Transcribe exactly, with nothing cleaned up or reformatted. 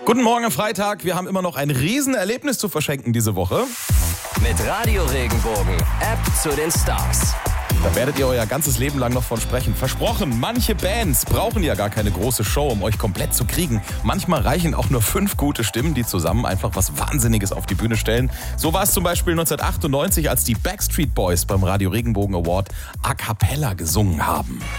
Guten Morgen am Freitag. Wir haben immer noch ein Riesenerlebnis zu verschenken diese Woche. Mit Radio Regenbogen, App zu den Stars. Da werdet ihr euer ganzes Leben lang noch von sprechen. Versprochen, manche Bands brauchen ja gar keine große Show, um euch komplett zu kriegen. Manchmal reichen auch nur fünf gute Stimmen, die zusammen einfach was Wahnsinniges auf die Bühne stellen. So war es zum Beispiel neunzehnhundertachtundneunzig, als die Backstreet Boys beim Radio Regenbogen Award a cappella gesungen haben.